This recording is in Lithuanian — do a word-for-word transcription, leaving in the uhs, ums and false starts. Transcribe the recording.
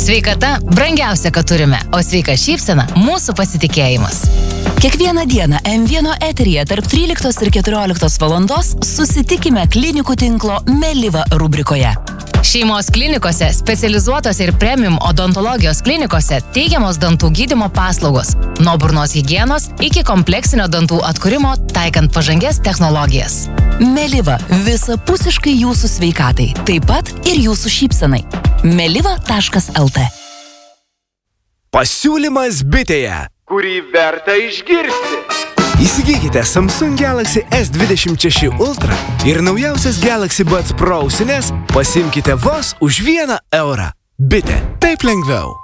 Sveikata brangiausia, ką turime, o sveika šypsena – mūsų pasitikėjimas. Kiekvieną dieną M vieno eteryje tarp tryliktos ir keturioliktos valandos susitikime klinikų tinklo Meliva rubrikoje. Šeimos klinikose, specializuotose ir premium odontologijos klinikose teigiamos dantų gydymo paslaugos, nuo burnos higienos iki kompleksinio dantų atkūrimo, taikant pažangias technologijas. Meliva – visapusiškai jūsų sveikatai, taip pat ir jūsų šypsenai. meliva taškas lt. Pasiūlymas bitėje, kurį verta išgirsti. Įsigykite Samsung Galaxy S dvidešimt šeši Ultra ir naujausias Galaxy Buds Pro ausines pasimkite vos už vieną eurą. Bitė, taip lengviau.